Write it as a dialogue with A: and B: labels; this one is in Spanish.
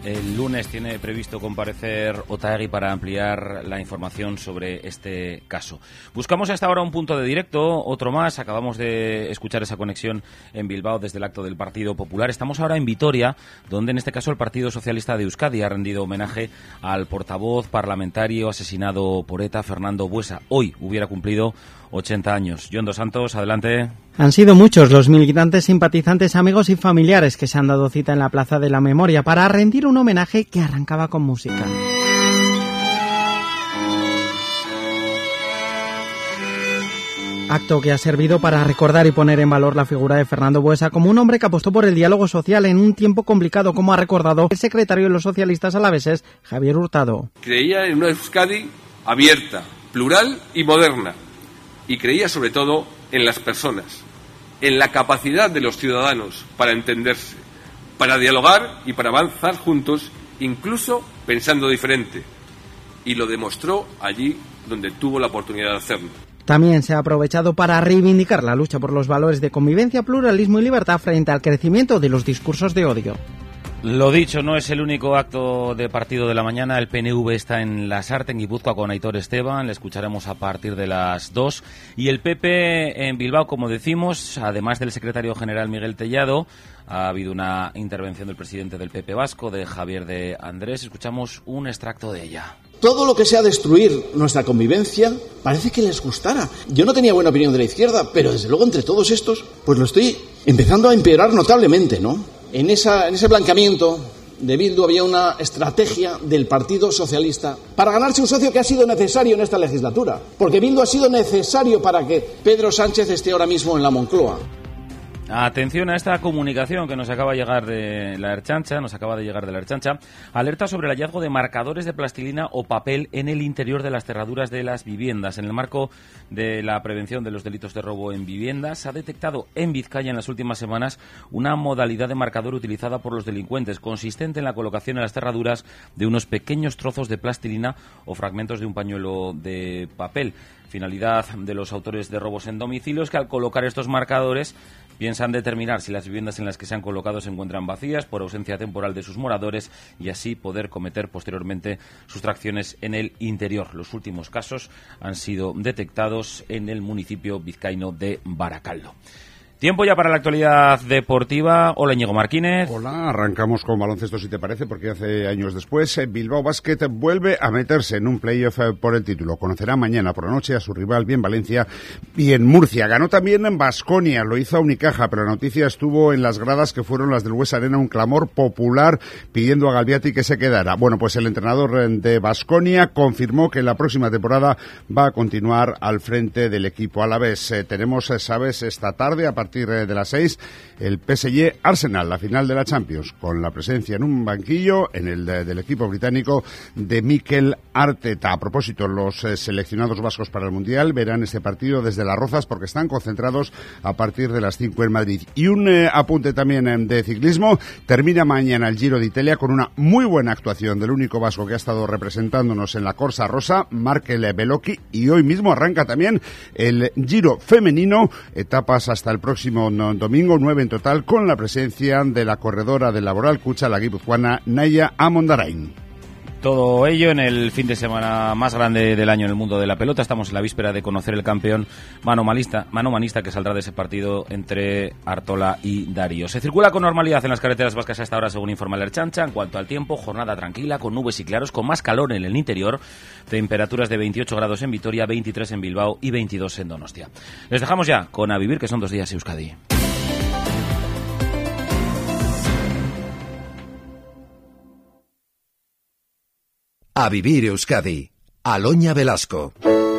A: El lunes tiene previsto comparecer Otaegui para ampliar la información sobre este caso. Buscamos hasta ahora un punto de directo, otro más. Acabamos de escuchar esa conexión en Bilbao desde el acto del Partido Popular. Estamos ahora en Vitoria, donde en este caso el Partido Socialista de Euskadi ha rendido homenaje al portavoz parlamentario asesinado por ETA, Fernando Buesa. Hoy hubiera cumplido 80 años. John Dos Santos, adelante.
B: Han sido muchos los militantes, simpatizantes, amigos y familiares que se han dado cita en la Plaza de la Memoria para rendir un homenaje que arrancaba con música. Acto que ha servido para recordar y poner en valor la figura de Fernando Buesa como un hombre que apostó por el diálogo social en un tiempo complicado, como ha recordado el secretario de los socialistas alaveses, Javier Hurtado.
C: Creía en una Euskadi abierta, plural y moderna. Y creía sobre todo en las personas, en la capacidad de los ciudadanos para entenderse, para dialogar y para avanzar juntos, incluso pensando diferente. Y lo demostró allí donde tuvo la oportunidad de hacerlo.
B: También se ha aprovechado para reivindicar la lucha por los valores de convivencia, pluralismo y libertad frente al crecimiento de los discursos de odio.
A: Lo dicho, no es el único acto de partido de la mañana. El PNV está en Lasarte, en Guipúzcoa, con Aitor Esteban. Le escucharemos a partir de las 2. Y el PP en Bilbao, como decimos, además del secretario general Miguel Tellado, ha habido una intervención del presidente del PP vasco, de Javier de Andrés. Escuchamos un extracto de ella.
D: Todo lo que sea destruir nuestra convivencia parece que les gustara. Yo no tenía buena opinión de la izquierda, pero desde luego entre todos estos, pues lo estoy empezando a empeorar notablemente, ¿no? En ese blanqueamiento de Bildu había una estrategia del Partido Socialista para ganarse un socio que ha sido necesario en esta legislatura. Porque Bildu ha sido necesario para que Pedro Sánchez esté ahora mismo en la Moncloa.
A: Atención a esta comunicación que nos acaba de llegar de la Ertzaintza, alerta sobre el hallazgo de marcadores de plastilina o papel en el interior de las cerraduras de las viviendas. En el marco de la prevención de los delitos de robo en viviendas, se ha detectado en Vizcaya en las últimas semanas una modalidad de marcador utilizada por los delincuentes, consistente en la colocación en las cerraduras de unos pequeños trozos de plastilina o fragmentos de un pañuelo de papel. Finalidad de los autores de robos en domicilios, que al colocar estos marcadores piensan determinar si las viviendas en las que se han colocado se encuentran vacías por ausencia temporal de sus moradores y así poder cometer posteriormente sustracciones en el interior. Los últimos casos han sido detectados en el municipio vizcaíno de Baracaldo. Tiempo ya para la actualidad deportiva. Hola, Íñigo Martínez.
E: Hola, arrancamos con baloncesto, si te parece, porque hace años después Bilbao Basket vuelve a meterse en un playoff por el título. Conocerá mañana por la noche a su rival bien Valencia y en Murcia. Ganó también en Baskonia, lo hizo a Unicaja, pero la noticia estuvo en las gradas que fueron las del Buesa Arena, un clamor popular pidiendo a Galbiati que se quedara. Bueno, pues el entrenador de Baskonia confirmó que la próxima temporada va a continuar al frente del equipo alavés. Tenemos, sabes, esta tarde a partir de las 6, el PSG Arsenal, la final de la Champions, con la presencia en un banquillo en el del equipo británico de Mikel Arteta. A propósito, los seleccionados vascos para el Mundial verán este partido desde Las Rozas porque están concentrados a partir de las 5 en Madrid. Y un apunte también de ciclismo, termina mañana el Giro de Italia con una muy buena actuación del único vasco que ha estado representándonos en la Corsa Rosa, Markel Bellocchi, y hoy mismo arranca también el Giro femenino, etapas hasta el próximo domingo, 9 en total, con la presencia de la corredora del Laboral Cucha, la guipuzcoana Naya Amondarain.
A: Todo ello en el fin de semana más grande del año en el mundo de la pelota. Estamos en la víspera de conocer el campeón manomanista que saldrá de ese partido entre Artola y Darío. Se circula con normalidad en las carreteras vascas hasta ahora, según informa la Ertzaintza. En cuanto al tiempo, jornada tranquila, con nubes y claros, con más calor en el interior. Temperaturas de 28 grados en Vitoria, 23 en Bilbao y 22 en Donostia. Les dejamos ya con A Vivir, que son 2 días Euskadi.
F: A Vivir Euskadi, Aloña Velasco.